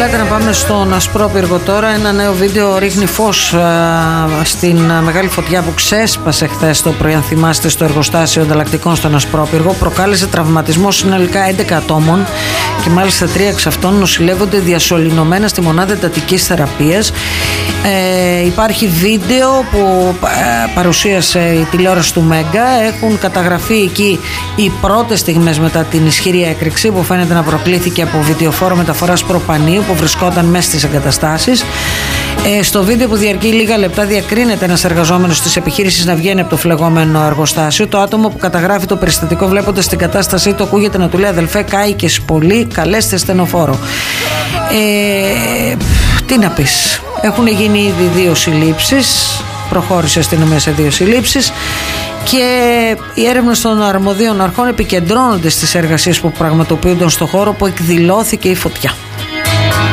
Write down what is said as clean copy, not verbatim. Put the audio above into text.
θέλετε να πάμε στον Ασπρόπυργο τώρα. Ένα νέο βίντεο ρίχνει φως στην μεγάλη φωτιά που ξέσπασε χθες το πρωί, αν θυμάστε, στο εργοστάσιο ανταλλακτικών στον Ασπρόπυργο. Προκάλεσε τραυματισμό συνολικά 11 ατόμων και μάλιστα 3 εξ αυτών νοσηλεύονται διασωληνωμένα στη μονάδα εντατικής θεραπείας. Υπάρχει βίντεο που παρουσίασε η τηλεόραση του Μέγκα. Έχουν καταγραφεί εκεί οι πρώτες στιγμές μετά την ισχυρή έκρηξη που φαίνεται να προκλήθηκε από βιντεοφόρο μεταφοράς προπανίου που βρισκόταν μέσα στις εγκαταστάσεις. Στο βίντεο που διαρκεί λίγα λεπτά διακρίνεται ένας εργαζόμενος της επιχείρησης να βγαίνει από το φλεγόμενο εργοστάσιο. Το άτομο που καταγράφει το περιστατικό, βλέποντας την κατάστασή του, ακούγεται να του λέει: «Αδελφέ, κάηκες πολύ, καλέστε στενοφόρο». Τι να πεις, έχουν γίνει ήδη 2 συλλήψεις, προχώρησε η αστυνομία σε 2 συλλήψεις και οι έρευνες των αρμοδίων αρχών επικεντρώνονται στις εργασίες που πραγματοποιούνται στο χώρο που εκδηλώθηκε η φωτιά.